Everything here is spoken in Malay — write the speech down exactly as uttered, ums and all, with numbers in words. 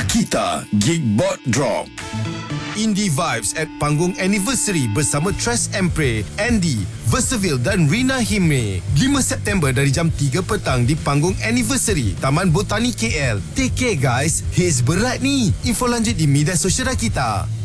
Rakita Geekbot Drop. Indie Vibes at panggung anniversary bersama Trash and Pray, Andy, Versaville dan Rina Himre. lima September dari jam tiga petang di panggung anniversary Taman Botani K L. Take care guys, hits berat ni. Info lanjut di media sosial kita.